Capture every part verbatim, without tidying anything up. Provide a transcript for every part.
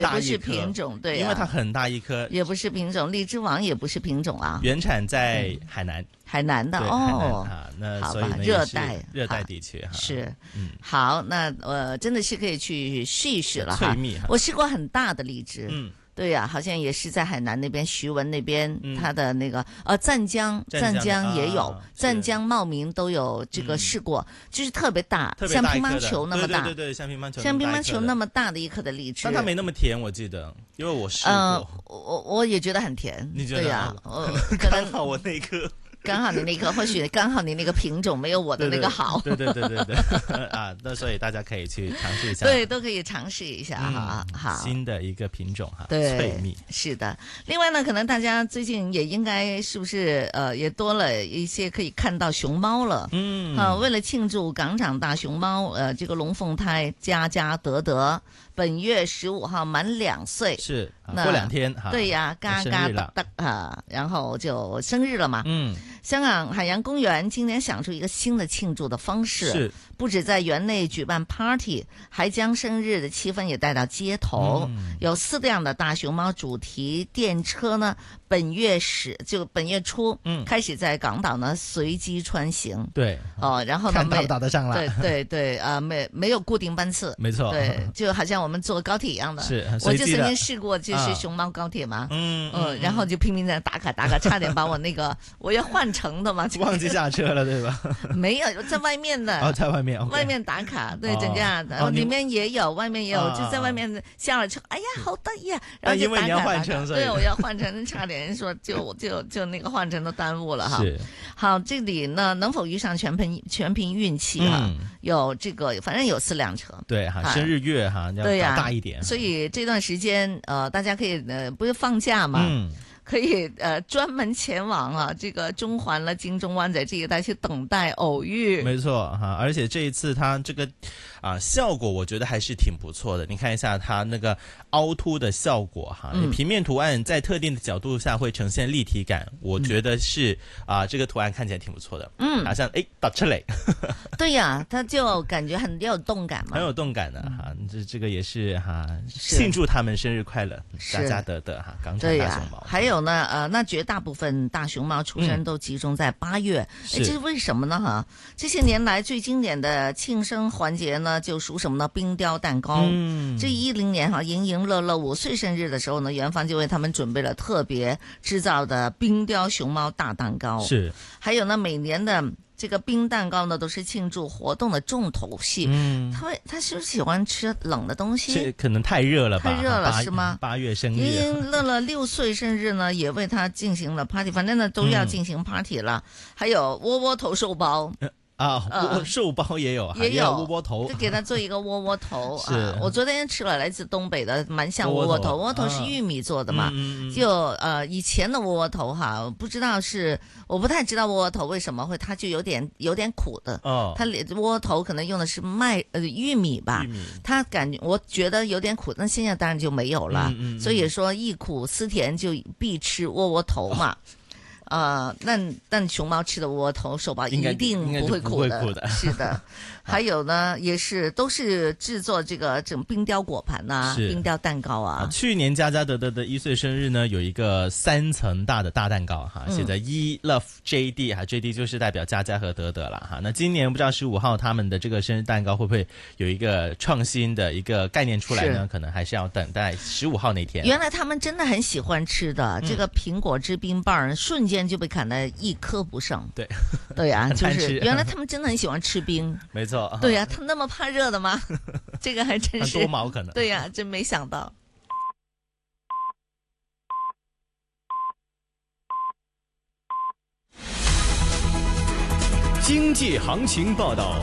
也不是品种，对、啊， 因为它很大一颗， 也不是品种，荔枝王也不是品种啊， 原产在海南。嗯海南的哦，啊， 那所以呢热带热带地区哈是，嗯，好，那呃真的是可以去试一试了哈。 翠蜜哈， 我试过很大的荔枝， 嗯， 对呀、啊，好像也是在海南那边徐闻那边，嗯、它的那个呃湛江，湛江也有，啊、湛江茂名都有这个试过，嗯、就是特别大， 特别大像乒乓球那么大， 对对对对，像乒乓球， 像乒乓球那么大的一颗的荔枝， 但它没那么甜，我记得，因为我试过， 呃、我我也觉得很甜， 你觉得？ 对呀、啊， 呃，刚好我那一颗。 刚好你那个，或许刚好你那个品种没有我的那个好。 对对对对对啊，那所以大家可以去尝试一下。 对，都可以尝试一下哈、嗯。好， 新的一个品种哈， 对， 翠蜜是的。另外呢，可能大家最近也应该是不是呃，也多了一些可以看到熊猫了。嗯。啊，为了庆祝港长大熊猫呃这个龙凤胎佳佳得得。本月十五号满两岁， 是过两天哈。 对呀，嘎嘎得得啊，然后就生日了嘛。嗯，香港海洋公园今年想出一个新的庆祝的方式， 是不止在园内举办 party， 还将生日的气氛也带到街头。嗯、有四辆的大熊猫主题电车呢，本月始就本月初，嗯，开始在港岛呢随机穿行。 对， 哦，然后呢， 看到打得上了。 对对对啊、呃，没没有固定班次， 没错， 对，就好像我们坐高铁一样的。 是， 我就曾经试过，就是熊猫高铁嘛，啊、嗯嗯，然后就拼命在打卡打卡，差点把我那个我要换乘的嘛， 忘记下车了，对吧？ 没有，在外面的， 哦，在外面， okay、 外面打卡，对，整架，然后里面也有，外面也有， 哦、 就在外面下了车，哎呀，好得意啊！然后就打卡， 因为你要换乘， 对，我要换乘，差点说就就就那个换乘都耽误了哈。 是， 好，这里呢能否遇上全凭全凭运气哈、嗯？有这个，反正有四辆车， 对哈，生日月哈，要搞大一点， 所以这段时间呃，大家可以呃，不是放假嘛。嗯，可以呃专门前往啊这个中环了、金钟、湾仔这一带去等待偶遇。 没错哈，而且这一次它这个啊效果我觉得还是挺不错的。你看一下它那个凹凸的效果哈，嗯、平面图案在特定的角度下会呈现立体感，我觉得是、嗯、啊这个图案看起来挺不错的。嗯，好像哎打出来。 对呀、啊，它就感觉很有动感嘛， 很有动感的哈。这这个也是哈，庆祝他们生日快乐，佳佳得得哈，港产大熊猫。 还有呢，呃，那绝大部分大熊猫出生都集中在八月，哎、嗯，这是为什么呢？哈，这些年来最经典的庆生环节呢，就属什么呢？冰雕蛋糕。嗯，这一零年哈，盈盈乐乐五岁生日的时候呢，园方就为他们准备了特别制造的冰雕熊猫大蛋糕。 是， 还有呢，每年的这个冰蛋糕呢，都是庆祝活动的重头戏。嗯，他会他是不是喜欢吃冷的东西？ 是可能太热了吧？ 太热了是吗？ 八月生日， 盈盈乐乐六岁生日呢，也为他进行了 party， 反正呢都要进行 party 了。嗯、还有窝窝头寿包。 啊，呃、寿包也有， 也有窝窝头， 就给他做一个窝窝头。 是、 啊，我昨天吃了来自东北的，蛮像窝窝头。窝窝头是玉米做的嘛？嗯、就呃以前的窝窝头哈，不知道是我不太知道窝窝头为什么会它就有点有点苦的。哦，它窝窝头可能用的是麦呃玉米吧？玉米，它感觉我觉得有点苦，那现在当然就没有了。嗯嗯嗯，所以说忆苦思甜就必吃窝窝头嘛。哦呃，那但熊猫吃的窝窝头寿包一定不会苦的， 苦的是的。还有呢，也是都是制作这个这种冰雕果盘呐、啊，冰雕蛋糕啊。 啊去年佳佳得得的一岁生日呢，有一个三层大的大蛋糕哈，写着 E Love J D 哈、嗯、，J D 就是代表佳佳和得得了哈。那今年不知道十五号他们的这个生日蛋糕会不会有一个创新的一个概念出来呢？可能还是要等待十五号那天。 原来他们真的很喜欢吃的、嗯、这个苹果汁冰棒，瞬间就被砍得一颗不剩。 对， 对呀、啊，就是原来他们真的很喜欢吃冰。 没错。 对呀、啊，他那么怕热的吗？这个还真是多毛可能。 对呀、啊，真没想到。 经济行情报道。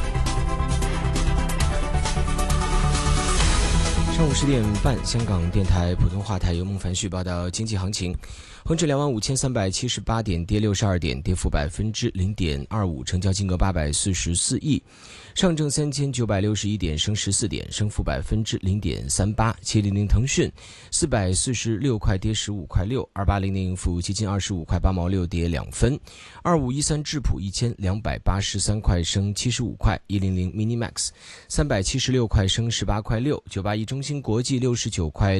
上午十点半，香港电台普通话台由孟凡旭报道经济行情。恒指两万五千三百七十八点，跌六十二点，跌幅百分之零点二五，成交金额八百四十四亿。 上证三千九百六十一点升十四点，升幅百分之零点三八。七零零腾讯四百四十六块跌十五块六，二八零零富武基金二十五块八毛六跌两分，二五一三智普一千两百八十三块升七十五块，一零零 Minimax 三百七十六块升十八块六，九八一中芯国际六十九块